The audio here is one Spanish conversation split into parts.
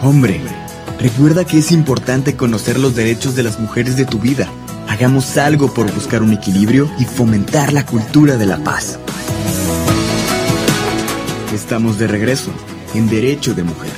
Hombre, recuerda que es importante conocer los derechos de las mujeres de tu vida. Hagamos algo por buscar un equilibrio y fomentar la cultura de la paz. Estamos de regreso en Derecho de Mujer.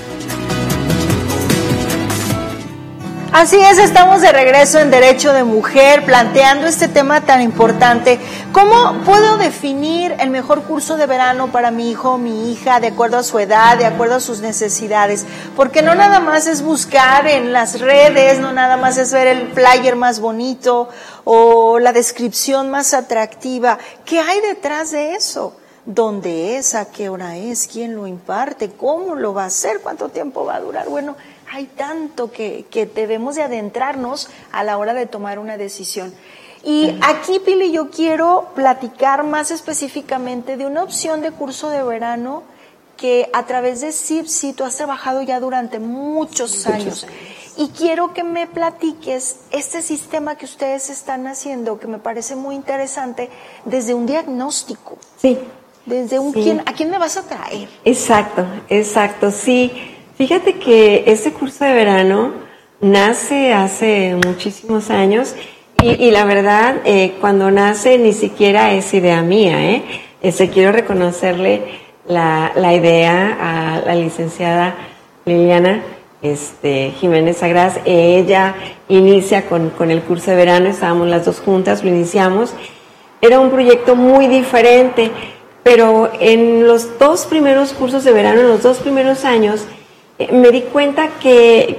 Así es, estamos de regreso en Derecho de Mujer, planteando este tema tan importante. ¿Cómo puedo definir el mejor curso de verano para mi hijo o mi hija, de acuerdo a su edad, de acuerdo a sus necesidades? Porque no nada más es buscar en las redes, no nada más es ver el flyer más bonito o la descripción más atractiva. ¿Qué hay detrás de eso? ¿Dónde es? ¿A qué hora es? ¿Quién lo imparte? ¿Cómo lo va a hacer? ¿Cuánto tiempo va a durar? Bueno, hay tanto que debemos de adentrarnos a la hora de tomar una decisión. Y aquí, Pili, yo quiero platicar más específicamente de una opción de curso de verano que a través de CIPSI tú has trabajado ya durante muchos años. Y quiero que me platiques este sistema que ustedes están haciendo, que me parece muy interesante, desde un diagnóstico. Sí. Desde un sí. ¿a quién me vas a traer? Exacto, sí. Fíjate que este curso de verano nace hace muchísimos años y la verdad, cuando nace ni siquiera es idea mía, quiero reconocerle la idea a la licenciada Liliana Jiménez Agraz. Ella inicia con el curso de verano, estábamos las dos juntas, lo iniciamos. Era un proyecto muy diferente, pero en los dos primeros cursos de verano, en los dos primeros años, me di cuenta que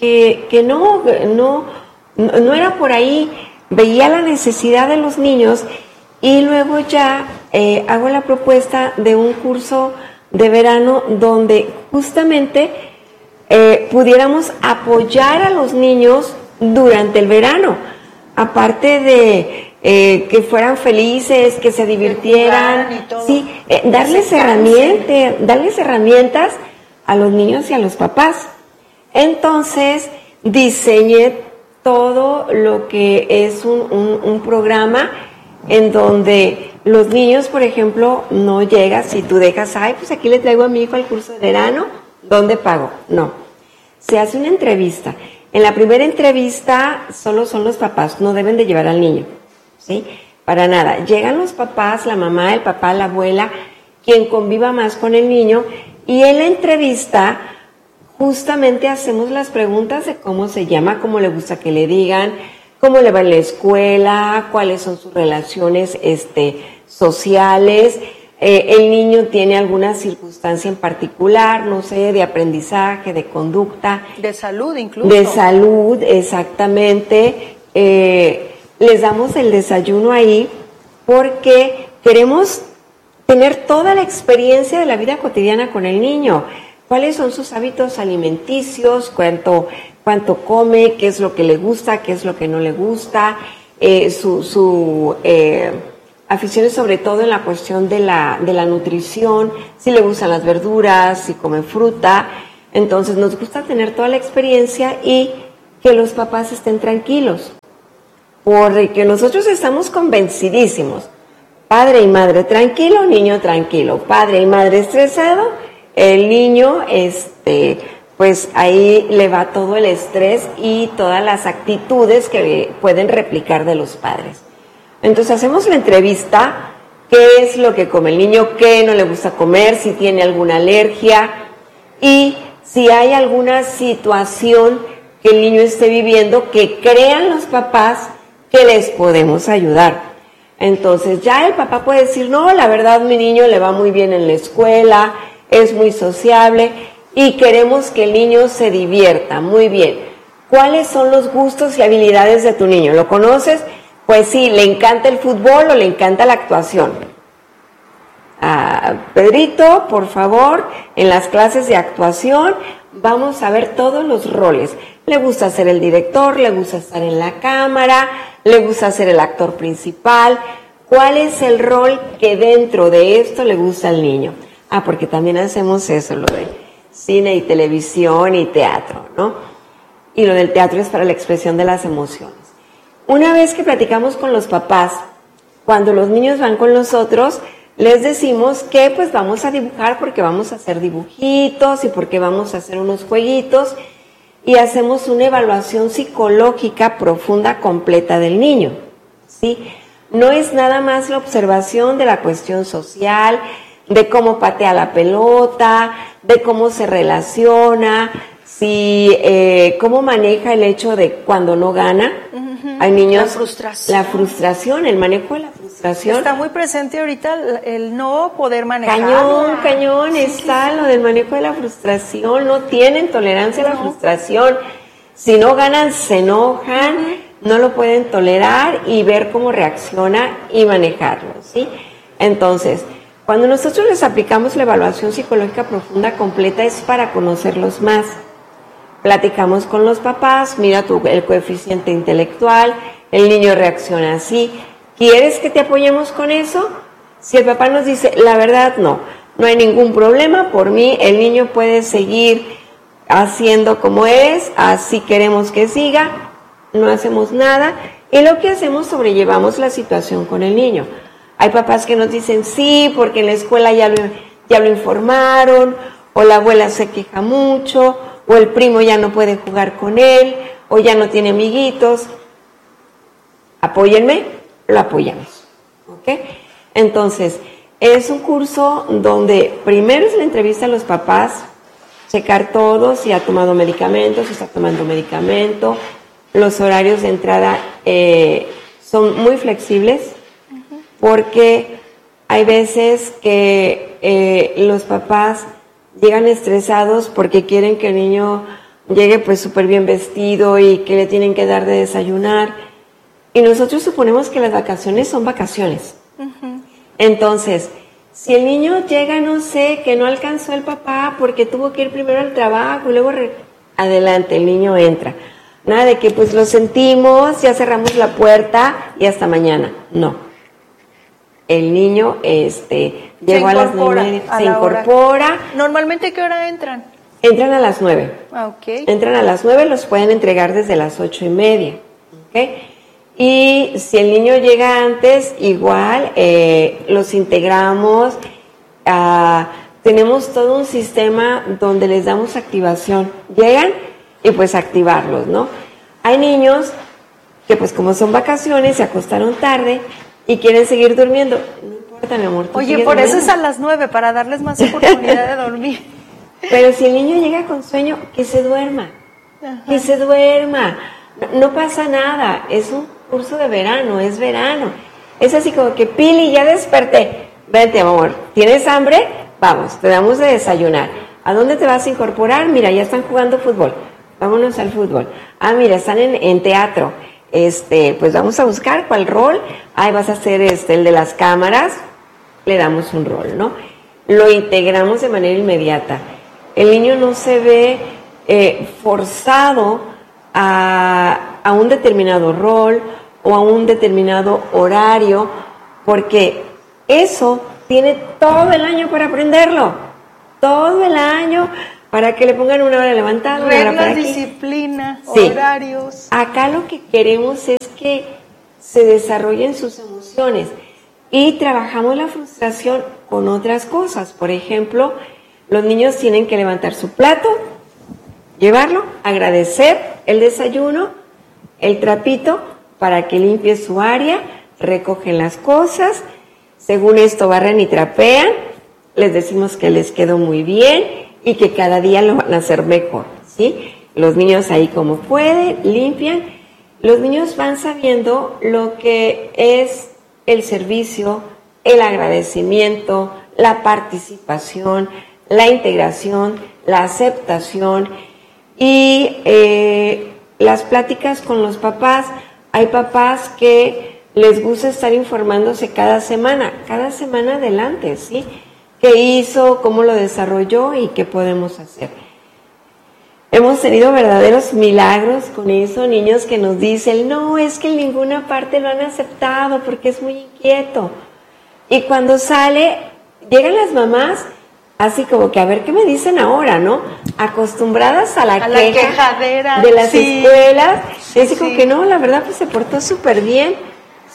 no era por ahí. Veía la necesidad de los niños y luego ya hago la propuesta de un curso de verano donde justamente pudiéramos apoyar a los niños durante el verano, aparte de que fueran felices, que se divirtieran, sí, darles herramientas a los niños y a los papás. Entonces diseñé todo lo que es un programa en donde los niños, por ejemplo, no llegas y tú dejas, pues aquí le traigo a mi hijo al curso de verano, ¿dónde pago? No, se hace una entrevista. En la primera entrevista solo son los papás, no deben de llevar al niño, ¿sí? Para nada. Llegan los papás, la mamá, el papá, la abuela, quien conviva más con el niño, y en la entrevista justamente hacemos las preguntas de cómo se llama, cómo le gusta que le digan, cómo le va en la escuela, cuáles son sus relaciones sociales, el niño tiene alguna circunstancia en particular, no sé, de aprendizaje, de conducta. De salud incluso. De salud, exactamente. Les damos el desayuno ahí porque queremos tener toda la experiencia de la vida cotidiana con el niño. ¿Cuáles son sus hábitos alimenticios? ¿Cuánto come? ¿Qué es lo que le gusta? ¿Qué es lo que no le gusta? Aficiones sobre todo en la cuestión de la nutrición, si le gustan las verduras, si come fruta. Entonces nos gusta tener toda la experiencia y que los papás estén tranquilos, porque nosotros estamos convencidísimos. Padre y madre tranquilo, niño tranquilo. Padre y madre estresado, el niño, pues ahí le va todo el estrés y todas las actitudes que pueden replicar de los padres. Entonces hacemos la entrevista, qué es lo que come el niño, qué no le gusta comer, si tiene alguna alergia y si hay alguna situación que el niño esté viviendo que crean los papás que les podemos ayudar. Entonces ya el papá puede decir, no, la verdad mi niño le va muy bien en la escuela, es muy sociable y queremos que el niño se divierta. Muy bien. ¿Cuáles son los gustos y habilidades de tu niño? ¿Lo conoces? Pues sí, le encanta el fútbol o le encanta la actuación. Pedrito, por favor, en las clases de actuación vamos a ver todos los roles. Le gusta ser el director, le gusta estar en la cámara, le gusta ser el actor principal. ¿Cuál es el rol que dentro de esto le gusta al niño? Porque también hacemos eso, lo de cine y televisión y teatro, ¿no? Y lo del teatro es para la expresión de las emociones. Una vez que platicamos con los papás, cuando los niños van con nosotros, les decimos que pues vamos a dibujar porque vamos a hacer dibujitos y porque vamos a hacer unos jueguitos y hacemos una evaluación psicológica profunda, completa del niño, ¿sí? No es nada más la observación de la cuestión social, de cómo patea la pelota, de cómo se relaciona, cómo maneja el hecho de cuando no gana. Hay niños, la frustración, el manejo de la frustración. Está muy presente ahorita el no poder manejar. Cañón, está lo del manejo de la frustración, no tienen tolerancia a la frustración. Si no ganan, se enojan, no lo pueden tolerar y ver cómo reacciona y manejarlo, ¿sí? Entonces, cuando nosotros les aplicamos la evaluación psicológica profunda completa es para conocerlos más. Platicamos con los papás, mira el coeficiente intelectual, el niño reacciona así. ¿Quieres que te apoyemos con eso? Si el papá nos dice, la verdad no hay ningún problema, por mí el niño puede seguir haciendo como es, así queremos que siga, no hacemos nada y lo que hacemos sobrellevamos la situación con el niño. Hay papás que nos dicen sí, porque en la escuela ya lo informaron, o la abuela se queja mucho, o el primo ya no puede jugar con él, o ya no tiene amiguitos. Apóyenme, lo apoyamos, ¿ok? Entonces, es un curso donde primero es la entrevista a los papás, checar todo, si ha tomado medicamentos, si está tomando medicamento. Los horarios de entrada son muy flexibles, porque hay veces que los papás llegan estresados porque quieren que el niño llegue pues súper bien vestido y que le tienen que dar de desayunar. Y nosotros suponemos que las vacaciones son vacaciones. Entonces, si el niño llega, no sé, que no alcanzó el papá porque tuvo que ir primero al trabajo y luego adelante, el niño entra. Nada de que pues lo sentimos, ya cerramos la puerta y hasta mañana. No. El niño llegó a las 9, se incorpora. ¿Normalmente qué hora entran? Entran a las 9. Okay. Entran a las 9, los pueden entregar desde las 8:30. ¿Okay? Y si el niño llega antes, igual los integramos. Tenemos todo un sistema donde les damos activación. Llegan y pues activarlos, ¿no? Hay niños que pues como son vacaciones, se acostaron tarde y quieren seguir durmiendo. No importa, mi amor. Oye, por eso es a las 9, para darles más oportunidad de dormir. Pero si el niño llega con sueño, que se duerma. Ajá. Que se duerma. No pasa nada. Es un curso de verano, es verano. Es así como que, Pili, ya desperté. Vente, amor. ¿Tienes hambre? Vamos, te damos de desayunar. ¿A dónde te vas a incorporar? Mira, ya están jugando fútbol. Vámonos al fútbol. Ah, mira, están en teatro. Pues vamos a buscar cuál rol. Ahí vas a hacer el de las cámaras. Le damos un rol, ¿no? Lo integramos de manera inmediata. El niño no se ve forzado a un determinado rol o a un determinado horario, porque eso tiene todo el año para aprenderlo. Todo el año para que le pongan una hora levantada, una hora para aquí. Disciplina, sí. Horarios. Acá lo que queremos es que se desarrollen sus emociones y trabajamos la frustración con otras cosas. Por ejemplo, los niños tienen que levantar su plato, llevarlo, agradecer el desayuno, el trapito para que limpie su área, recogen las cosas, según esto barren y trapean, les decimos que les quedó muy bien y que cada día lo van a hacer mejor, ¿sí? Los niños ahí como pueden, limpian. Los niños van sabiendo lo que es el servicio, el agradecimiento, la participación, la integración, la aceptación y las pláticas con los papás. Hay papás que les gusta estar informándose cada semana adelante, ¿sí? ¿Qué hizo? ¿Cómo lo desarrolló? ¿Y qué podemos hacer? Hemos tenido verdaderos milagros con eso, niños que nos dicen, no, es que en ninguna parte lo han aceptado porque es muy inquieto. Y cuando sale, llegan las mamás así como que a ver qué me dicen ahora, ¿no? Acostumbradas a la quejadera de las sí. escuelas. Sí, es como que no, la verdad pues se portó súper bien.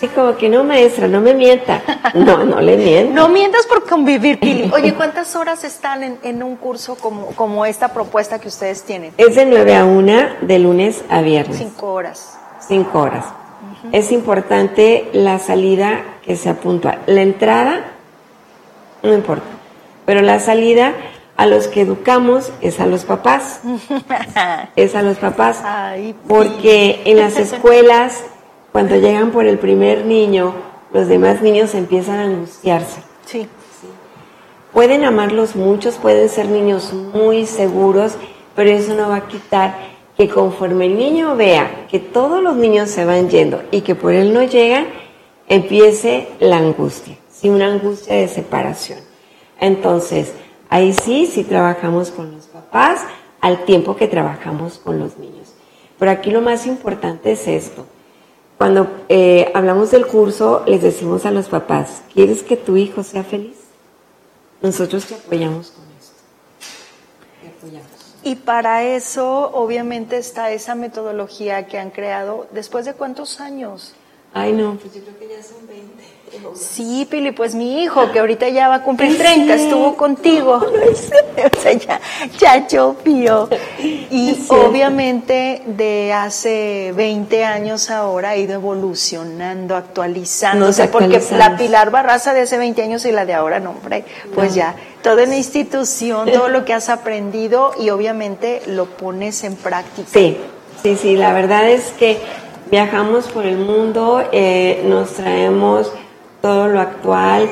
Sí, como que no, maestra, no me mienta. No le miento. No mientas por convivir, Pili. Oye, ¿cuántas horas están en un curso como esta propuesta que ustedes tienen? Es de 9 a 1, de lunes a viernes. 5 horas. 5 horas. Es importante la salida que sea puntual. La entrada, no importa. Pero la salida, a los que educamos, es a los papás. Es a los papás. Ay, porque en las escuelas, cuando llegan por el primer niño, los demás niños empiezan a angustiarse. Sí. Pueden amarlos muchos, pueden ser niños muy seguros, pero eso no va a quitar que conforme el niño vea que todos los niños se van yendo y que por él no llegan, empiece la angustia, ¿sí? Una angustia de separación. Entonces, ahí sí trabajamos con los papás al tiempo que trabajamos con los niños. Pero aquí lo más importante es esto. Cuando hablamos del curso, les decimos a los papás, ¿quieres que tu hijo sea feliz? Nosotros te apoyamos con esto. Te apoyamos. Y para eso, obviamente, está esa metodología que han creado. ¿Después de cuántos años? Ay, no, pues yo creo que ya son 20. Sí, Pili, pues mi hijo, que ahorita ya va a cumplir 30, estuvo contigo. O sea, ya llovió. Y obviamente de hace 20 años ahora ha ido evolucionando, actualizándose, porque la Pilar Barraza de hace 20 años y la de ahora, no, hombre, pues ya, toda una institución, todo lo que has aprendido y obviamente lo pones en práctica. Sí, la verdad es que viajamos por el mundo, nos traemos todo lo actual.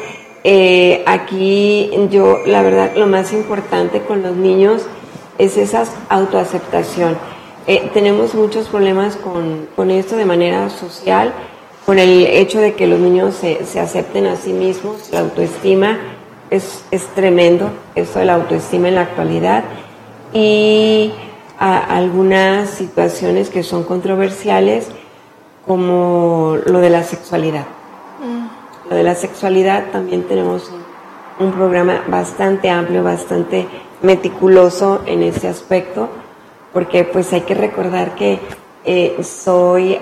Aquí yo, la verdad, lo más importante con los niños es esa autoaceptación. Tenemos muchos problemas con esto de manera social, con el hecho de que los niños se acepten a sí mismos. La autoestima es tremendo, esto de la autoestima en la actualidad, y algunas situaciones que son controversiales, como lo de la sexualidad. Lo de la sexualidad también tenemos un programa bastante amplio, bastante meticuloso en ese aspecto, porque pues hay que recordar que soy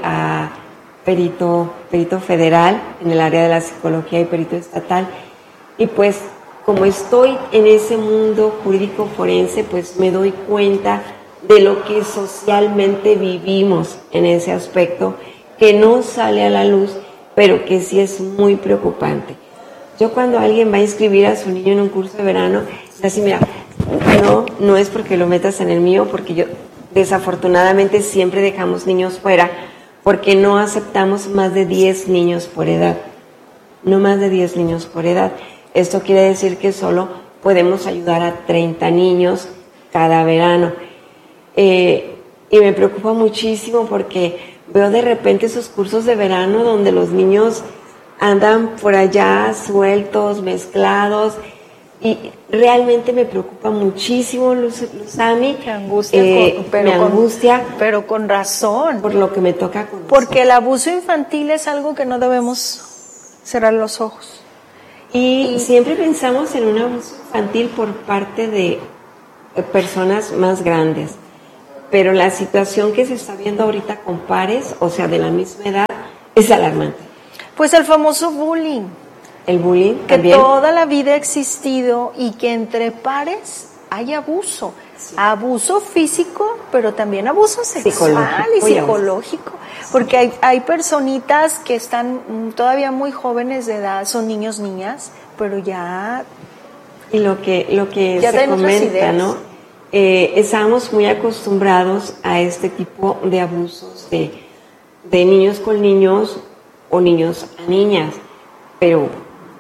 perito federal en el área de la psicología y perito estatal, y pues como estoy en ese mundo jurídico forense, pues me doy cuenta de lo que socialmente vivimos en ese aspecto, que no sale a la luz, pero que sí es muy preocupante. Yo cuando alguien va a inscribir a su niño en un curso de verano, así, mira, no es porque lo metas en el mío, porque yo desafortunadamente siempre dejamos niños fuera, porque no aceptamos más de 10 niños por edad. No más de 10 niños por edad. Esto quiere decir que solo podemos ayudar a 30 niños cada verano. Y me preocupa muchísimo porque veo de repente esos cursos de verano donde los niños andan por allá sueltos, mezclados, y realmente me preocupa muchísimo, Luzami. Qué angustia, me angustia. Pero con razón. Por lo que me toca conocer. Porque el abuso infantil es algo que no debemos cerrar los ojos. Y siempre pensamos en un abuso infantil por parte de personas más grandes. Pero la situación que se está viendo ahorita con pares, o sea, de la misma edad, es alarmante. Pues el famoso bullying. El bullying que también. Toda la vida ha existido y que entre pares hay abuso. Sí. Abuso físico, pero también abuso sexual y psicológico. Porque hay personitas que están todavía muy jóvenes de edad, son niños, niñas, pero ya... Y lo que ya se comenta, ¿no? Estábamos muy acostumbrados a este tipo de abusos de niños con niños o niños a niñas, pero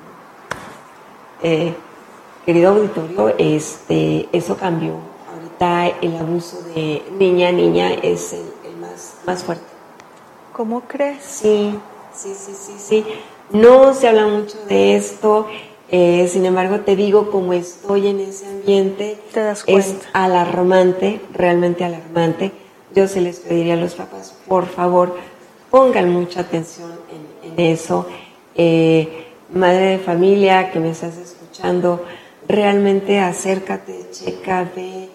querido auditorio, eso cambió. Ahorita el abuso de niña a niña es el más fuerte. ¿Cómo crees? Sí. No se habla mucho de esto. Sin embargo, te digo, como estoy en ese ambiente, ¿te das cuenta? Es alarmante, realmente alarmante. Yo se les pediría a los papás, por favor, pongan mucha atención en eso. Madre de familia que me estás escuchando, realmente acércate, chécate,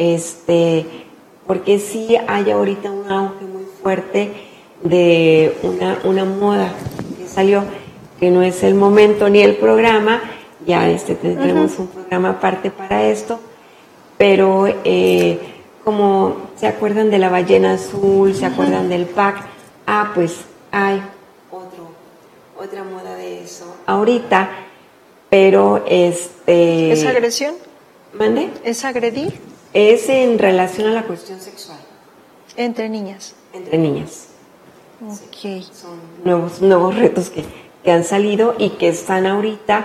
porque sí hay ahorita un auge muy fuerte de una moda que salió, que no es el momento ni el programa, ya tendremos un programa aparte para esto, pero como se acuerdan de la ballena azul, se acuerdan del PAC, pues hay otra moda de eso ahorita, pero ¿Es agresión? ¿Mande? ¿Es agredir? Es en relación a la cuestión sexual. Entre niñas. Entre niñas. Ok. Sí, son nuevos retos que han salido y que están ahorita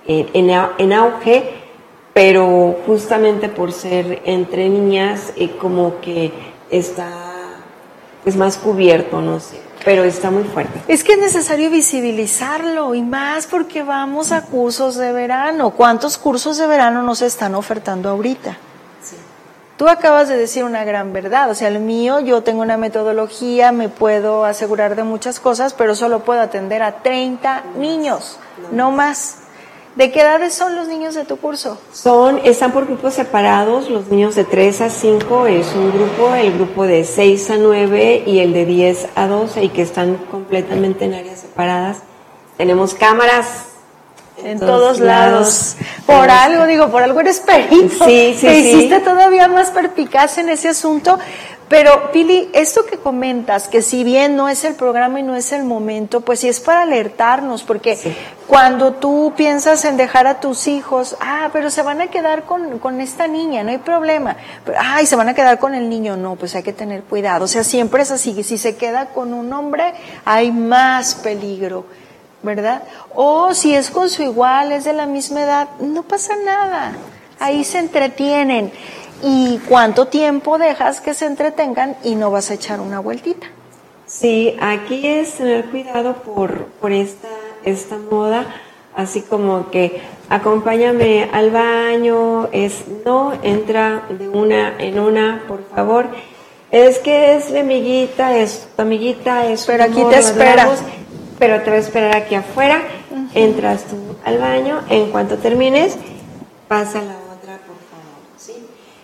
en auge, pero justamente por ser entre niñas, como que está pues más cubierto, no sé, pero está muy fuerte. Es que es necesario visibilizarlo, y más porque vamos a cursos de verano. ¿Cuántos cursos de verano nos están ofertando ahorita? Sí. Tú acabas de decir una gran verdad, o sea, el mío, yo tengo una metodología, me puedo asegurar de muchas cosas, pero solo puedo atender a 30 niños, no más. ¿De qué edades son los niños de tu curso? Están por grupos separados, los niños de 3 a 5 es un grupo, el grupo de 6 a 9 y el de 10 a 12, y que están completamente en áreas separadas. Tenemos cámaras en todos lados. Por algo eres perito. Sí. Te hiciste todavía más perspicaz en ese asunto. Pero, Pili, esto que comentas, que si bien no es el programa y no es el momento, pues sí es para alertarnos, porque cuando tú piensas en dejar a tus hijos, pero se van a quedar con esta niña, no hay problema. Pero, se van a quedar con el niño, no, pues hay que tener cuidado. O sea, siempre es así, si se queda con un hombre, hay más peligro, ¿verdad? O si es con su igual, es de la misma edad, no pasa nada, ahí se entretienen. ¿Y cuánto tiempo dejas que se entretengan y no vas a echar una vueltita? Sí, aquí es tener cuidado por esta moda, así como que acompáñame al baño, no, entra de una en una, por favor. Es que es mi amiguita, es tu amiguita, es pero aquí te espera. Pero te va a esperar aquí afuera, entras tú al baño, en cuanto termines, pasa la otra, por favor, ¿sí?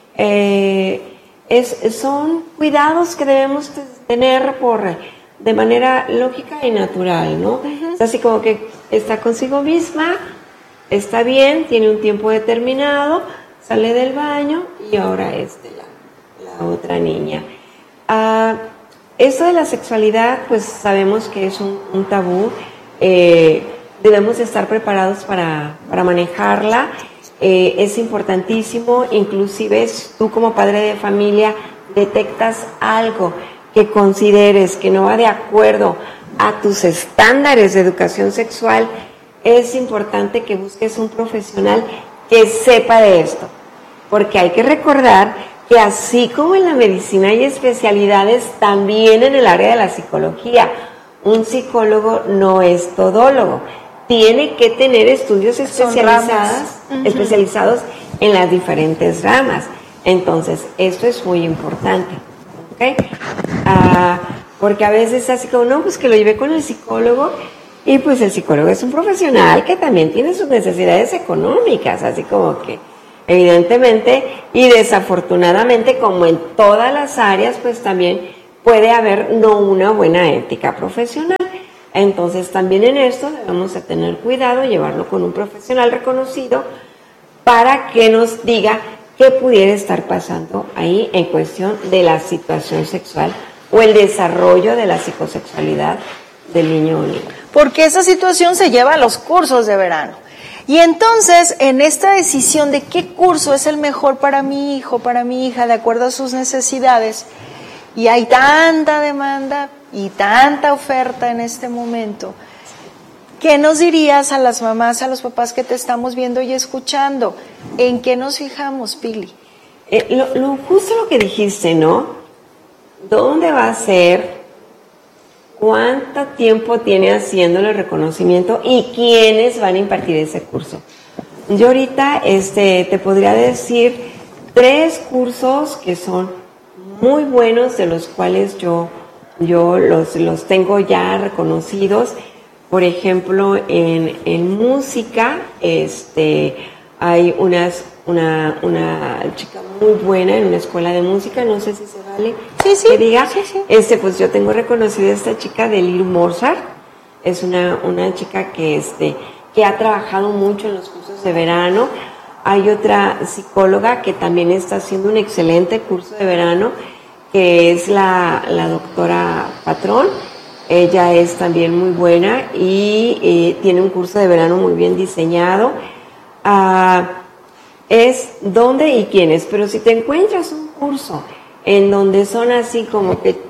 Son cuidados que debemos tener de manera lógica y natural, ¿no? Es así como que está consigo misma, está bien, tiene un tiempo determinado, sale del baño y ahora es de la otra niña. Esto de la sexualidad, pues sabemos que es un tabú, debemos estar preparados para manejarla. Es importantísimo, inclusive tú como padre de familia detectas algo que consideres que no va de acuerdo a tus estándares de educación sexual, es importante que busques un profesional que sepa de esto, porque hay que recordar que así como en la medicina hay especialidades, también en el área de la psicología. Un psicólogo no es todólogo, tiene que tener estudios especializados en las diferentes ramas. Entonces, esto es muy importante, ¿ok? Porque a veces así como, no, pues que lo llevé con el psicólogo, y pues el psicólogo es un profesional que también tiene sus necesidades económicas, así como que, evidentemente, y desafortunadamente, como en todas las áreas, pues también puede haber no una buena ética profesional. Entonces también en esto debemos de tener cuidado, llevarlo con un profesional reconocido para que nos diga qué pudiera estar pasando ahí en cuestión de la situación sexual o el desarrollo de la psicosexualidad del niño o niña. Porque esa situación se lleva a los cursos de verano. Y entonces, en esta decisión de qué curso es el mejor para mi hijo, para mi hija, de acuerdo a sus necesidades, y hay tanta demanda y tanta oferta en este momento, ¿qué nos dirías a las mamás, a los papás que te estamos viendo y escuchando? ¿En qué nos fijamos, Pili? Justo lo que dijiste, ¿no? ¿Dónde va a ser? ¿Cuánto tiempo tiene haciéndole el reconocimiento? ¿Y quiénes van a impartir ese curso? Yo ahorita te podría decir 3 cursos que son muy buenos, de los cuales yo los tengo ya reconocidos. Por ejemplo, en música, hay una chica muy buena en una escuela de música, no sé si se vale sí, que diga. Sí. Pues yo tengo reconocida esta chica de Little Mozart, es una chica que ha trabajado mucho en los cursos de verano. Hay otra psicóloga que también está haciendo un excelente curso de verano, que es la doctora Patrón. Ella es también muy buena y tiene un curso de verano muy bien diseñado. Es dónde y quiénes, pero si te encuentras un curso en donde son así como que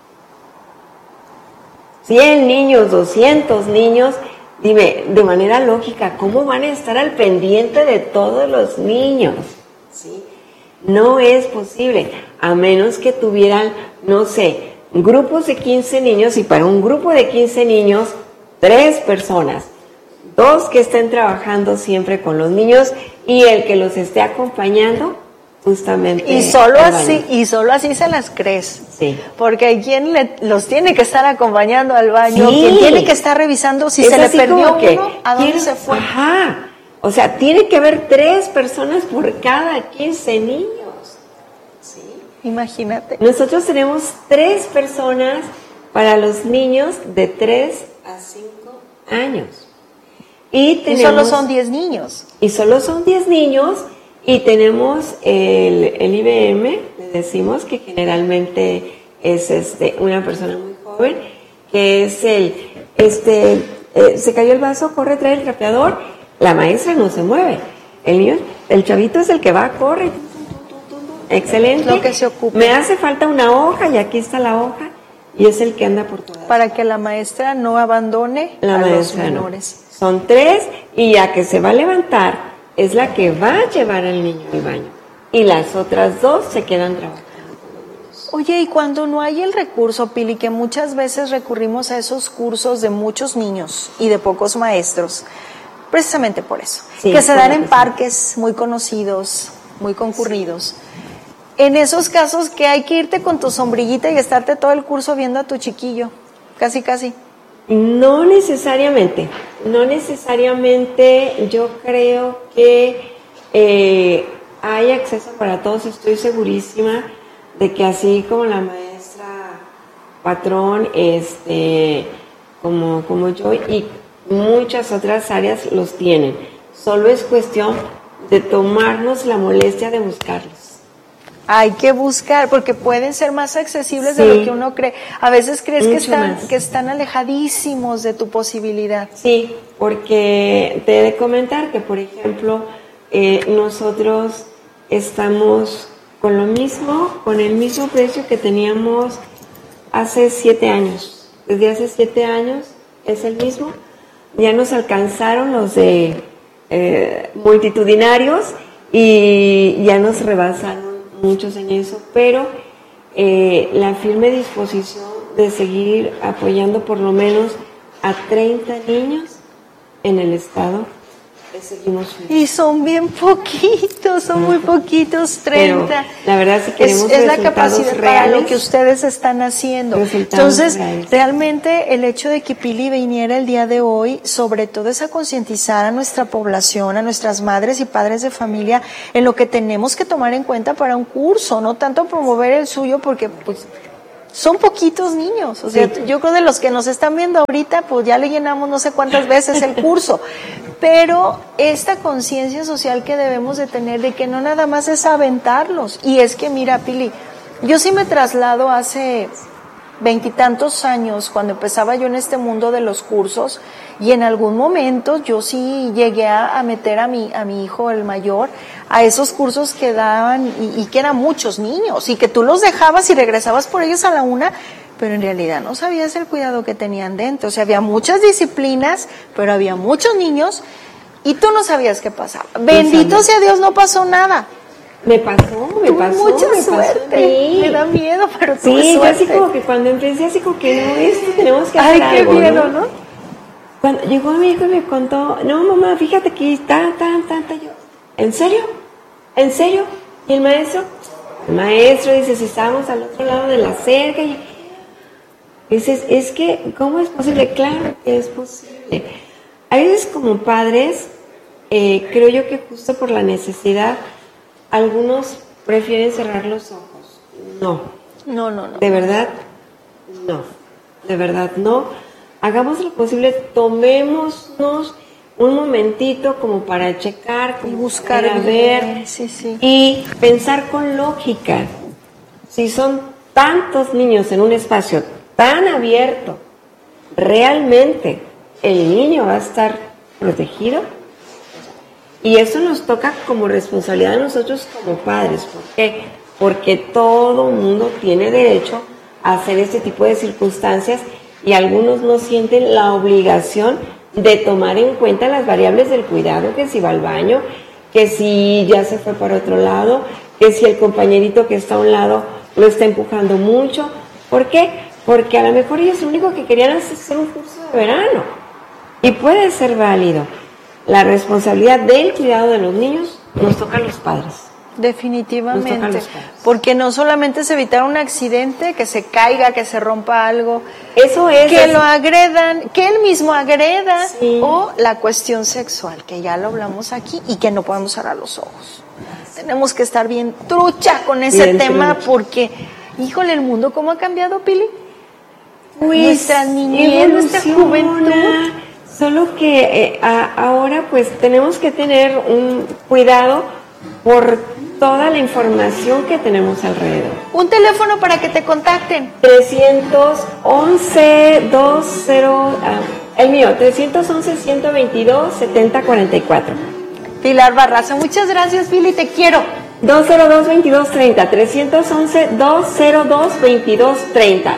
100 niños, 200 niños, dime, de manera lógica, ¿cómo van a estar al pendiente de todos los niños? ¿Sí? No es posible, a menos que tuvieran, no sé, grupos de 15 niños, y para un grupo de 15 niños, 3 personas, 2 que estén trabajando siempre con los niños y el que los esté acompañando justamente. Y solo así se las crees. Sí. Porque hay quien los tiene que estar acompañando al baño, Sí. quien tiene que estar revisando si Es se le así perdió como que uno, a dónde se fue. Ajá. O sea, tiene que haber 3 personas por cada 15 niños. ¿Sí? Imagínate. Nosotros tenemos 3 personas para los niños de 3 a 5 años. Y solo son 10 niños. Y solo son 10 niños. Y tenemos el IBM, le decimos que generalmente es una persona muy joven, que es se cayó el vaso, corre, trae el trapeador, la maestra no se mueve. El chavito es el que va, corre, excelente. Lo que se ocupa. Me hace falta una hoja y aquí está la hoja y es el que anda por todas. Para que la maestra no abandone a los menores. No. Son 3 y ya que se va a levantar es la que va a llevar al niño al baño y las otras 2 se quedan trabajando. Oye, y cuando no hay el recurso, Pili, que muchas veces recurrimos a esos cursos de muchos niños y de pocos maestros, precisamente por eso, sí, que se dan en parques muy conocidos, muy concurridos. Sí. En esos casos que hay que irte con tu sombrillita y estarte todo el curso viendo a tu chiquillo, casi. No necesariamente, yo creo que hay acceso para todos, estoy segurísima de que así como la maestra Patrón, como yo y muchas otras áreas los tienen, solo es cuestión de tomarnos la molestia de buscarlos. Hay que buscar, porque pueden ser más accesibles de lo que uno cree. A veces crees que están alejadísimos de tu posibilidad. Sí, porque te he de comentar que, por ejemplo, nosotros estamos con el mismo precio que teníamos hace 7 años. Desde hace 7 años es el mismo. Ya nos alcanzaron los de multitudinarios y ya nos rebasaron muchos en eso, pero la firme disposición de seguir apoyando por lo menos a 30 niños en el estado, seguimos firmes. Y son bien poquitos, son muy poquitos, 30. Pero la verdad si queremos es la capacidad reales, para lo que ustedes están haciendo. Entonces, reales. Realmente el hecho de que Pili viniera el día de hoy, sobre todo es a concientizar a nuestra población, a nuestras madres y padres de familia, en lo que tenemos que tomar en cuenta para un curso, no tanto promover el suyo, porque pues son poquitos niños, o sea, sí. Yo creo de los que nos están viendo ahorita, pues ya le llenamos no sé cuántas veces el curso, pero esta conciencia social que debemos de tener de que no nada más es aventarlos, y es que mira, Pili, yo sí me traslado hace 20 y tantos años, cuando empezaba yo en este mundo de los cursos, y en algún momento yo sí llegué a meter a mi hijo, el mayor, a esos cursos que daban, y que eran muchos niños, y que tú los dejabas y regresabas por ellos a la 1, pero en realidad no sabías el cuidado que tenían dentro. O sea, había muchas disciplinas, pero había muchos niños, y tú no sabías qué pasaba. Bendito sea Dios, no pasó nada. Me pasó mucha suerte. Me da miedo, pero sí, yo así como que cuando empecé así como que no, esto tenemos que hacer algo, qué miedo, ¿no? Cuando llegó mi hijo y me contó, no mamá, fíjate que está, yo, ¿en serio? ¿Y el maestro? El maestro dice, si estábamos al otro lado de la cerca, y dices, es que, ¿cómo es posible? Claro que es posible. A veces como padres, creo yo que justo por la necesidad, algunos prefieren cerrar los ojos. No. No. De verdad, no. hagamos lo posible, tomémonos un momentito como para checar, como buscar para ver, sí. Y pensar con lógica. Si son tantos niños en un espacio tan abierto, ¿realmente el niño va a estar protegido? Y eso nos toca como responsabilidad de nosotros como padres. ¿Por qué? Porque todo mundo tiene derecho a hacer este tipo de circunstancias y algunos no sienten la obligación de tomar en cuenta las variables del cuidado, que si va al baño, que si ya se fue para otro lado, que si el compañerito que está a un lado lo está empujando mucho. ¿Por qué? Porque a lo mejor ellos lo único que querían es hacer un curso de verano. Y puede ser válido. La responsabilidad del cuidado de los niños nos toca a los padres. Definitivamente, porque no solamente es evitar un accidente, que se caiga, que se rompa algo, eso es, que lo agredan, que él mismo agreda, sí. O la cuestión sexual, que ya lo hablamos aquí y que no podemos cerrar los ojos. Tenemos que estar bien trucha con ese tema porque, híjole, el mundo cómo ha cambiado, Pili. Pues, nuestra niñez, nuestra juventud. Solo que ahora pues tenemos que tener un cuidado por toda la información que tenemos alrededor. Un teléfono para que te contacten. 311-122-7044. Pilar Barraza, muchas gracias, Pili, te quiero. 202-2230, 311-202-2230,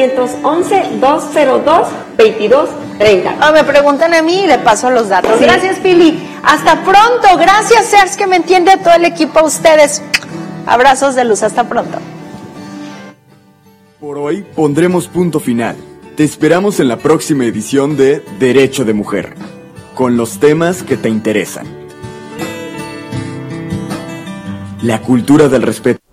311-202-2230. Me preguntan a mí y le paso los datos. Sí. Gracias, Pili. Hasta pronto. Gracias, Serge, que me entiende, a todo el equipo, a ustedes. Abrazos de luz. Hasta pronto. Por hoy pondremos punto final. Te esperamos en la próxima edición de Derecho de Mujer, con los temas que te interesan. La cultura del respeto.